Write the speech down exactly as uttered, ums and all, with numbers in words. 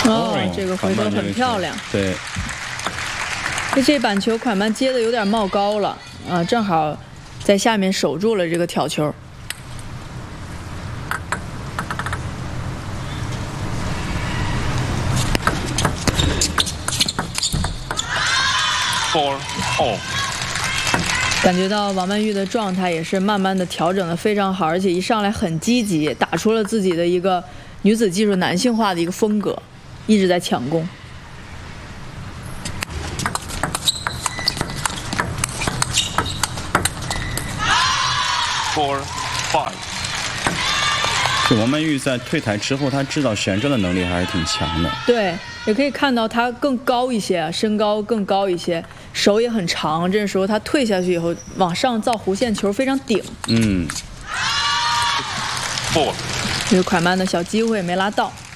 哦，这个回头很漂亮。 对， 这这板球款曼接的有点冒高了啊，正好在下面守住了这个挑球。 Four all。 感觉到王曼玉的状态也是慢慢的调整的非常好，而且一上来很积极，打出了自己的一个女子技术男性化的一个风格，一直在抢攻。 Four five。 这王曼玉在退台之后，她制造旋转的能力还是挺强的。 对，也可以看到她更高一些，身高更高一些，手也很长。这时候她退下去以后，往上造弧线球非常顶。 嗯。 Four。 这个款曼的小机会没拉到。